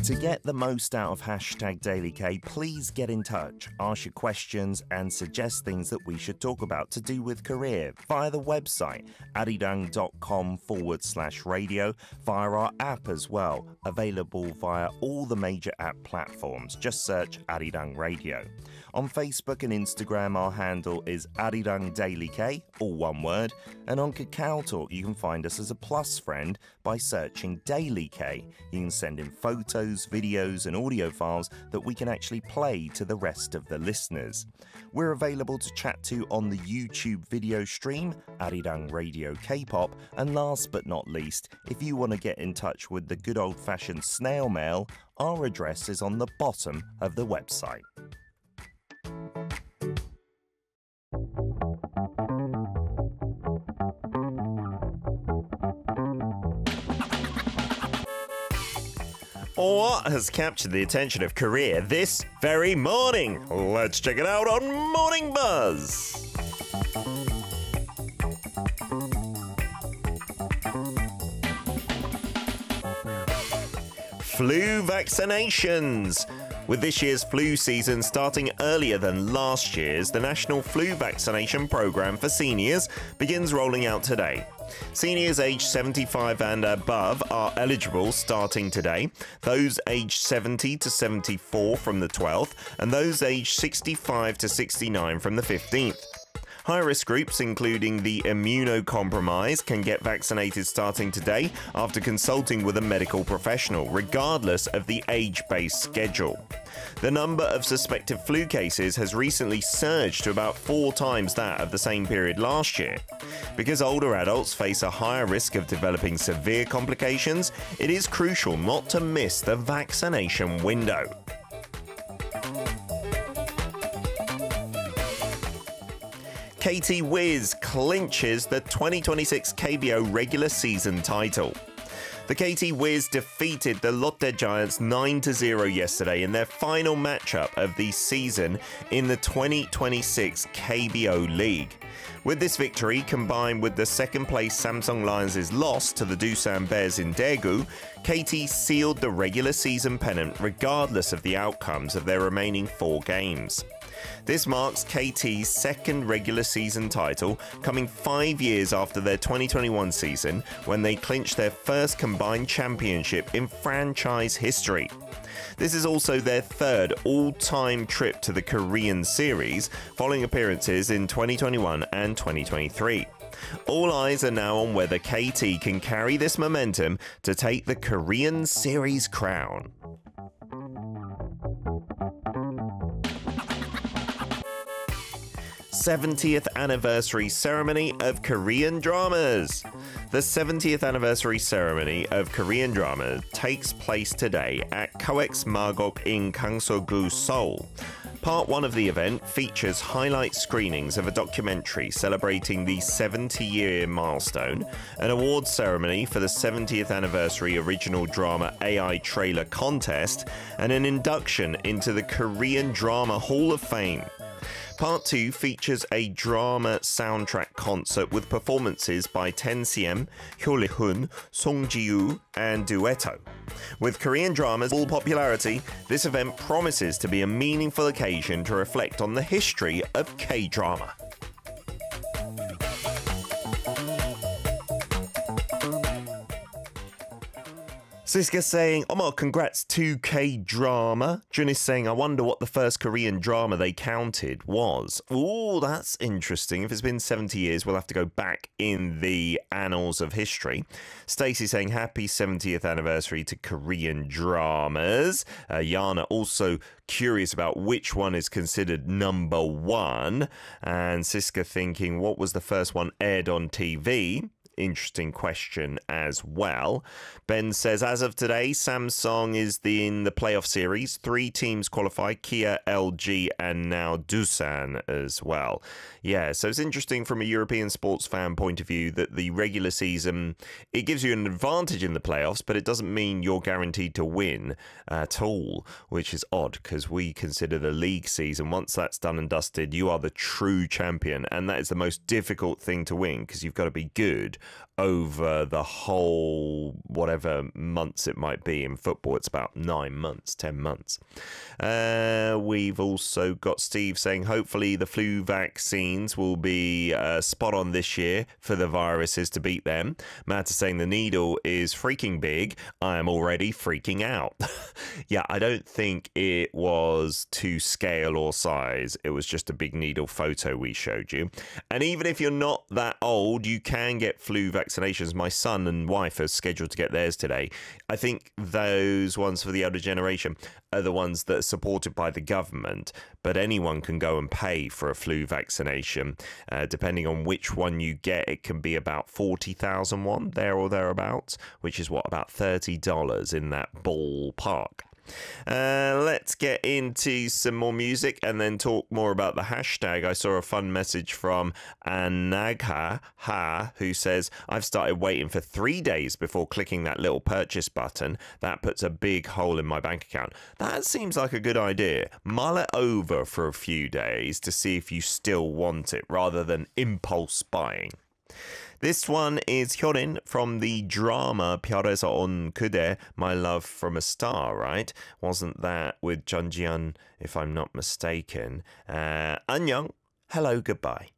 To get the most out of hashtag Daily K, please get in touch, ask your questions and suggest things that we should talk about to do with career via the website arirang.com/radio, via our app as well, available via all the major app platforms. Just search Arirang Radio. On Facebook and Instagram, our handle is Arirang Daily K, all one word, and on KakaoTalk you can find us as a plus friend by searching Daily K. You can send in photos, videos and audio files that we can actually play to the rest of the listeners. We're available to chat to on the YouTube video stream, Arirang Radio K-pop, and last but not least, if you want to get in touch with the good old-fashioned snail mail, our address is on the bottom of the website. What has captured the attention of Korea this very morning? Let's check it out on Morning Buzz. Flu vaccinations. With this year's flu season starting earlier than last year's, the National Flu Vaccination Programme for seniors begins rolling out today. Seniors aged 75 and above are eligible starting today, those aged 70 to 74 from the 12th, and those aged 65 to 69 from the 15th. High-risk groups, including the immunocompromised, can get vaccinated starting today after consulting with a medical professional, regardless of the age-based schedule. The number of suspected flu cases has recently surged to about 4 times that of the same period last year. Because older adults face a higher risk of developing severe complications, it is crucial not to miss the vaccination window. KT Wiz clinches the 2026 KBO regular season title. The KT Wiz defeated the Lotte Giants 9-0 yesterday in their final matchup of the season in the 2026 KBO League. With this victory, combined with the second-place Samsung Lions' loss to the Doosan Bears in Daegu, KT sealed the regular season pennant regardless of the outcomes of their remaining 4 games. This marks KT's second regular season title, coming 5 years after their 2021 season when they clinched their first combined championship in franchise history. This is also their third all-time trip to the Korean series, following appearances in 2021 and 2023. All eyes are now on whether KT can carry this momentum to take the Korean series crown. '70th anniversary ceremony of Korean dramas. The 70th anniversary ceremony of Korean drama takes place today at COEX Magok in Gangso-gu, Seoul. Part 1 of the event features highlight screenings of a documentary celebrating the 70-year milestone, an awards ceremony for the 70th anniversary original drama AI trailer contest, and an induction into the Korean Drama Hall of Fame. Part 2 features a drama soundtrack concert with performances by 10cm, Hyo Lee-hun, Song Ji-woo, and Duetto. With Korean drama's full popularity, this event promises to be a meaningful occasion to reflect on the history of K-drama. Siska saying, congrats to K-drama. Jun is saying, I wonder what the first Korean drama they counted was. Ooh, that's interesting. If it's been 70 years, we'll have to go back in the annals of history. Stacey saying, happy 70th anniversary to Korean dramas. Yana also curious about which one is considered number 1. And Siska thinking, what was the first one aired on TV? Interesting question as well. Ben says, as of today, Samsung is in the playoff series. 3 teams qualify, Kia, LG, and now Doosan as well. Yeah, so it's interesting from a European sports fan point of view that the regular season, it gives you an advantage in the playoffs, but it doesn't mean you're guaranteed to win at all, which is odd because we consider the league season, once that's done and dusted, you are the true champion, and that is the most difficult thing to win because you've got to be good. over the whole whatever months it might be in football. It's about 9 months, 10 months. We've also got Steve saying hopefully the flu vaccines will be spot on this year for the viruses to beat them. Matt is saying the needle is freaking big. I am already freaking out. Yeah, I don't think it was to scale or size. It was just a big needle photo we showed you. And even if you're not that old, you can get flu vaccinations. My son and wife are scheduled to get theirs today. I think those ones for the older generation are the ones that are supported by the government, but anyone can go and pay for a flu vaccination. Depending on which one you get, it can be about 40,000 won, there or thereabouts, which is what, about $30 in that ballpark. Let's get into some more music and then talk more about the hashtag. I saw a fun message from Anagha Ha, who says, I've started waiting for 3 days before clicking that little purchase button. That puts a big hole in my bank account. That seems like a good idea. Mull it over for a few days to see if you still want it rather than impulse buying. This one is Hyorin from the drama 별에서 온 그대, My Love from a Star, right? Wasn't that with Jun Jian, if I'm not mistaken? 안녕, hello, goodbye.